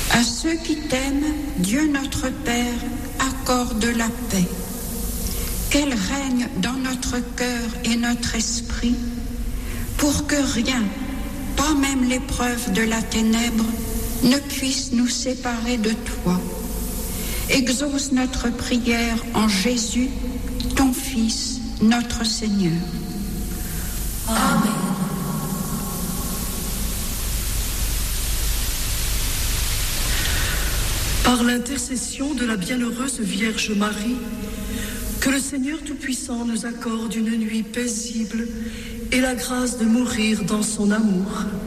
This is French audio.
À ceux qui t'aiment, Dieu notre Père accorde la paix. Qu'elle règne dans notre cœur et notre esprit, pour que rien, pas même l'épreuve de la ténèbre, ne puisse nous séparer de toi. Exauce notre prière en Jésus, ton Fils, notre Seigneur. Amen. Par l'intercession de la bienheureuse Vierge Marie, que le Seigneur Tout-Puissant nous accorde une nuit paisible et la grâce de mourir dans son amour.